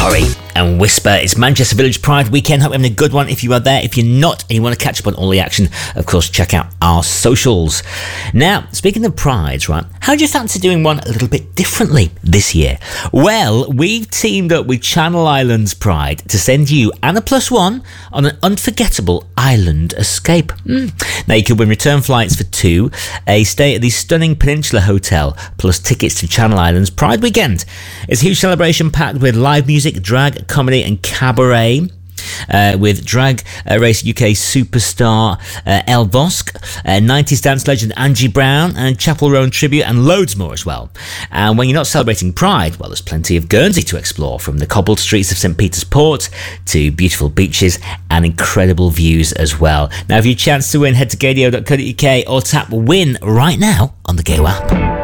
Corrie and Whisper. It's Manchester Village Pride weekend. Hope you're having a good one if you are there. If you're not and you want to catch up on all the action, of course, check out our socials. Now, speaking of prides, right, how do you fancy doing one a little bit differently this year? Well, we've teamed up with Channel Islands Pride to send you and a +1 on an unforgettable island escape. Now, you could win return flights for 2, a stay at the stunning Peninsula Hotel, plus tickets to Channel Islands Pride weekend. It's a huge celebration packed with live music, drag, comedy and cabaret. With Drag Race UK superstar Elle Vosk, 90s dance legend Angie Brown, and Chapel Roan tribute, and loads more as well. And when you're not celebrating Pride, well, there's plenty of Guernsey to explore, from the cobbled streets of St Peter's Port to beautiful beaches and incredible views as well. Now, if you chance to win, head to gadio.co.uk or tap win right now on the Go app.